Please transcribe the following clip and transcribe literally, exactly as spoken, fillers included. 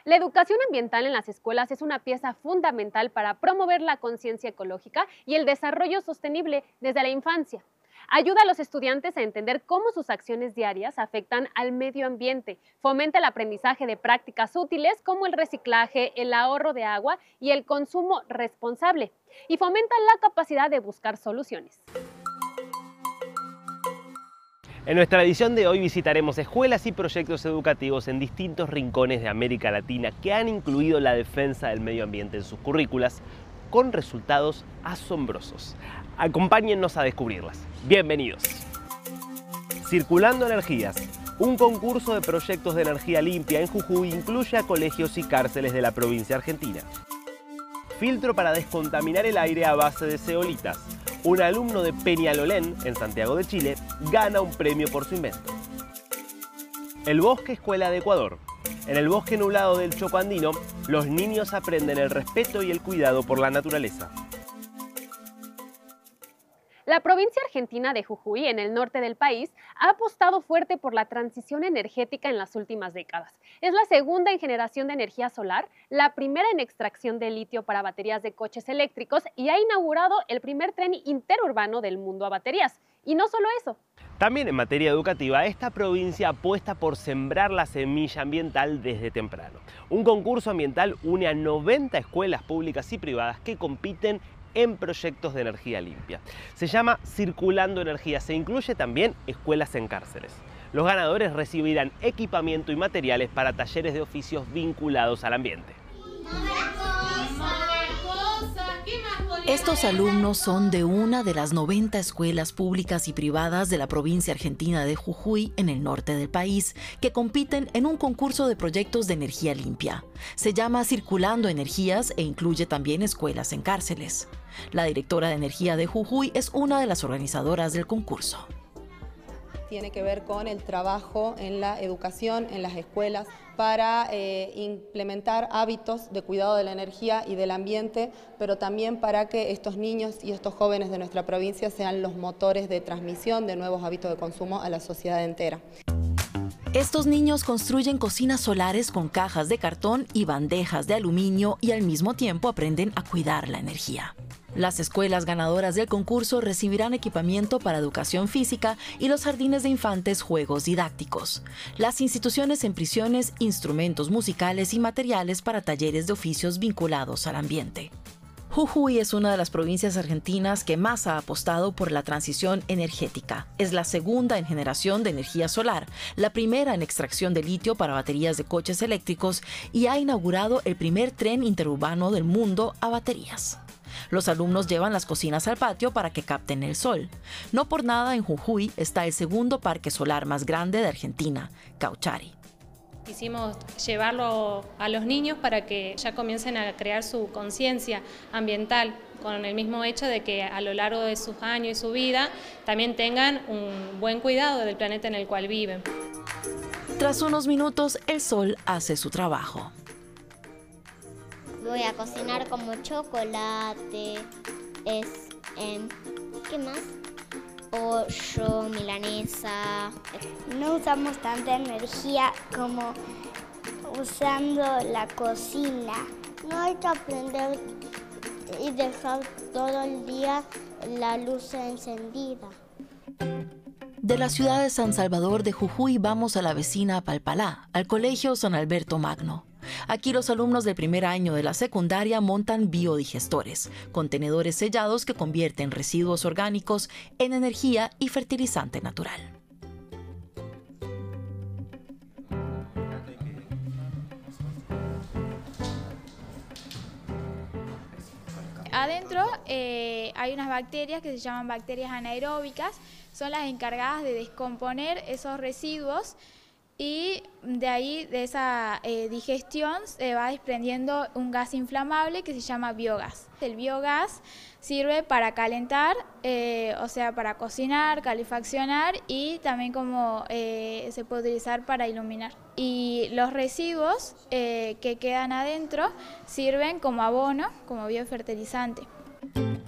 La educación ambiental en las escuelas es una pieza fundamental para promover la conciencia ecológica y el desarrollo sostenible desde la infancia. Ayuda a los estudiantes a entender cómo sus acciones diarias afectan al medio ambiente, fomenta el aprendizaje de prácticas útiles como el reciclaje, el ahorro de agua y el consumo responsable, y fomenta la capacidad de buscar soluciones. En nuestra edición de hoy visitaremos escuelas y proyectos educativos en distintos rincones de América Latina que han incluido la defensa del medio ambiente en sus currículas con resultados asombrosos. Acompáñennos a descubrirlas. Bienvenidos. Circulando Energías, un concurso de proyectos de energía limpia en Jujuy incluye a colegios y cárceles de la provincia argentina. Filtro para descontaminar el aire a base de zeolitas. Un alumno de Peñalolén, en Santiago de Chile, gana un premio por su invento. El Bosque Escuela de Ecuador. En el bosque nublado del Choco Andino, los niños aprenden el respeto y el cuidado por la naturaleza. La provincia argentina de Jujuy, en el norte del país, ha apostado fuerte por la transición energética en las últimas décadas. Es la segunda en generación de energía solar, la primera en extracción de litio para baterías de coches eléctricos y ha inaugurado el primer tren interurbano del mundo a baterías. Y no solo eso. También en materia educativa, esta provincia apuesta por sembrar la semilla ambiental desde temprano. Un concurso ambiental une a noventa escuelas públicas y privadas que compiten en proyectos de energía limpia. Se llama Circulando Energías, se incluye también escuelas en cárceles. Los ganadores recibirán equipamiento y materiales para talleres de oficios vinculados al ambiente. Estos alumnos son de una de las noventa escuelas públicas y privadas de la provincia argentina de Jujuy, en el norte del país, que compiten en un concurso de proyectos de energía limpia. Se llama Circulando Energías e incluye también escuelas en cárceles. La directora de Energía de Jujuy es una de las organizadoras del concurso. Tiene que ver con el trabajo en la educación, en las escuelas, para eh, implementar hábitos de cuidado de la energía y del ambiente, pero también para que estos niños y estos jóvenes de nuestra provincia sean los motores de transmisión de nuevos hábitos de consumo a la sociedad entera. Estos niños construyen cocinas solares con cajas de cartón y bandejas de aluminio y al mismo tiempo aprenden a cuidar la energía. Las escuelas ganadoras del concurso recibirán equipamiento para educación física y los jardines de infantes juegos didácticos. Las instituciones en prisiones, instrumentos musicales y materiales para talleres de oficios vinculados al ambiente. Jujuy es una de las provincias argentinas que más ha apostado por la transición energética. Es la segunda en generación de energía solar, la primera en extracción de litio para baterías de coches eléctricos y ha inaugurado el primer tren interurbano del mundo a baterías. Los alumnos llevan las cocinas al patio para que capten el sol. No por nada en Jujuy está el segundo parque solar más grande de Argentina, Cauchari. Quisimos llevarlo a los niños para que ya comiencen a crear su conciencia ambiental, con el mismo hecho de que a lo largo de sus años y su vida también tengan un buen cuidado del planeta en el cual viven. Tras unos minutos, el sol hace su trabajo. Voy a cocinar como chocolate, es, eh, ¿qué más? Pollo, milanesa. No usamos tanta energía como usando la cocina. No hay que aprender y dejar todo el día la luz encendida. De la ciudad de San Salvador de Jujuy vamos a la vecina Palpalá, al Colegio San Alberto Magno. Aquí los alumnos del primer año de la secundaria montan biodigestores, contenedores sellados que convierten residuos orgánicos en energía y fertilizante natural. Adentro eh, hay unas bacterias que se llaman bacterias anaeróbicas, son las encargadas de descomponer esos residuos y de ahí, de esa eh, digestión, se va desprendiendo un gas inflamable que se llama biogás. El biogás sirve para calentar, eh, o sea, para cocinar, calefaccionar y también como eh, se puede utilizar para iluminar. Y los residuos eh, que quedan adentro sirven como abono, como biofertilizante.